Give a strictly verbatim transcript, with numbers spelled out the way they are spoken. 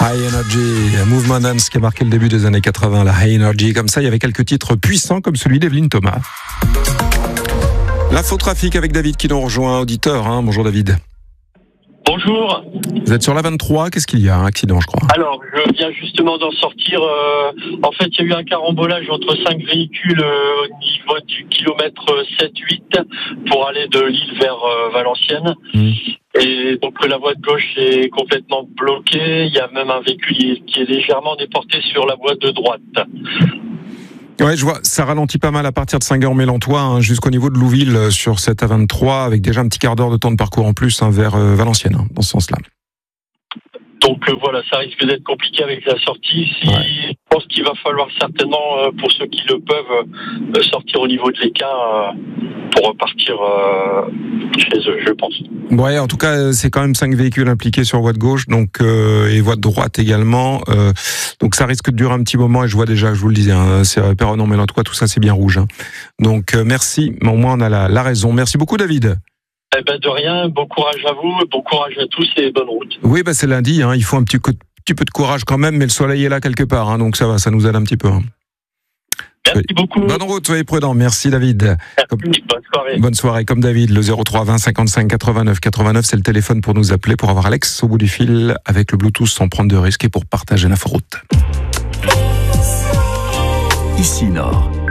High Energy, un mouvement dance qui a marqué le début des années quatre-vingts, la High Energy. Comme ça, il y avait quelques titres puissants comme celui d'Evelyne Thomas. L'infotrafic avec David qui nous rejoint, auditeur. Hein. Bonjour David. Bonjour. Vous êtes sur la vingt-trois, qu'est-ce qu'il y a? Un accident, je crois. Alors, je viens justement d'en sortir. Euh, en fait, il y a eu un carambolage entre cinq véhicules euh, au niveau du kilomètre sept huit pour aller de Lille vers euh, Valenciennes. Mmh. Et donc, la voie de gauche est complètement bloquée. Il y a même un véhicule qui est légèrement déporté sur la voie de droite. Ouais, je vois, ça ralentit pas mal à partir de Saint-Guerre-Mélantois hein, jusqu'au niveau de Louville euh, sur cette A vingt-trois, avec déjà un petit quart d'heure de temps de parcours en plus hein, vers euh, Valenciennes, hein, dans ce sens-là. Donc euh, voilà, ça risque d'être compliqué avec la sortie. Si, ouais. Je pense qu'il va falloir certainement, euh, pour ceux qui le peuvent, euh, sortir au niveau de l'Équin euh, pour repartir euh, chez eux, je pense. Ouais, en tout cas, c'est quand même cinq véhicules impliqués sur voie de gauche, donc euh, et voie de droite également. Euh, donc ça risque de durer un petit moment. Et je vois déjà, je vous le disais, hein, c'est Perronon, Mélantois, tout ça, c'est bien rouge. Hein. Donc euh, merci, mais au moins on a la, la raison. Merci beaucoup, David. Eh ben de rien, bon courage à vous, bon courage à tous et bonne route. Oui, bah c'est lundi, hein, il faut un petit, petit peu de courage quand même, mais le soleil est là quelque part, hein, donc ça va, ça nous aide un petit peu. Hein. Merci oui. beaucoup. Bonne route, soyez prudents. Merci David. Merci, Comme... bonne soirée. Bonne soirée, comme David, le zéro trois vingt cinquante-cinq quatre-vingt-neuf quatre-vingt-neuf, c'est le téléphone pour nous appeler, pour avoir Alex au bout du fil avec le Bluetooth sans prendre de risques et pour partager l'inforoute. Ici Nord.